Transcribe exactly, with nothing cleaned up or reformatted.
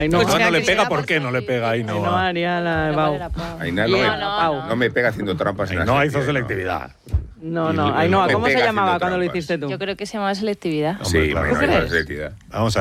Ainhoa. Pues no le que pega, sea ¿por por qué no le pega a Ainhoa Ainhoa? haría la Pau. Ainhoa Yo no, me, no, no me pega haciendo trampas en la Ainhoa hizo selectividad, selectividad. No, Y no. el- Ainhoa, me ¿cómo se pega llamaba haciendo cuando lo trampas. hiciste tú? Yo creo que se llama selectividad. no. Sí, Hombre, claro. Ainhoa ¿Tú hizo la crees? selectividad. Vamos a